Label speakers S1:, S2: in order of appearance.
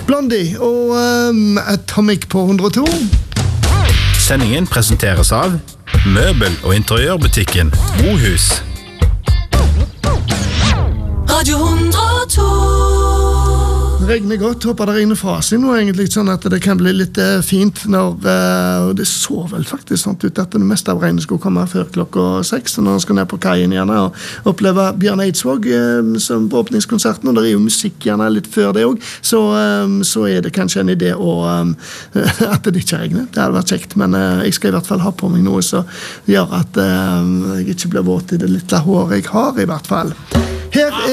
S1: Blondie og Atomic på 102.
S2: Sendingen presenteres av Møbel- og interiørbutikken Mohus.
S3: Radio 102.
S1: Det regner godt, håper det regner fra seg nå egentlig, sånn at det kan bli litt fint når, og det så vel faktisk sånn ut at det meste av regnet skulle komme før 6, når han skal ned på kajen gjerne og oppleve Bjørn Eidsvåg som på åpningskonserten, og det jo musikk gjerne litt før det også, så det kanskje en idé at det ikke regner. Det hadde vært kjekt, men jeg skal i hvert fall ha på meg noe som gjør at jeg ikke blir våt i det lille håret jeg har i hvert fall. Her